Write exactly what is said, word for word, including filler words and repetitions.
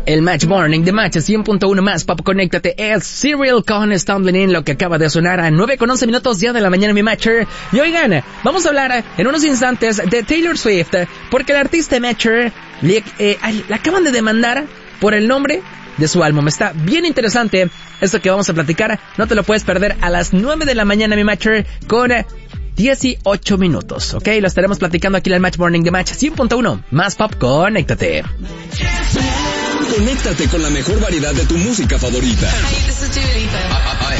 El Match Morning de Match cien punto uno más Pop, conéctate. Es Serial con Stumbling In, lo que acaba de sonar a nueve con once minutos ya de la mañana, mi Matcher. Y oigan, vamos a hablar en unos instantes de Taylor Swift, porque el artista Matcher le, eh, la acaban de demandar por el nombre de su álbum. Está bien interesante esto que vamos a platicar. No te lo puedes perder a las nueve de la mañana, mi Matcher, con dieciocho minutos, ¿ok? Lo estaremos platicando aquí en el Match Morning de Match cien punto uno más Pop, conéctate. Conéctate con la mejor variedad de tu música favorita. Hi, this is Dua Lipa.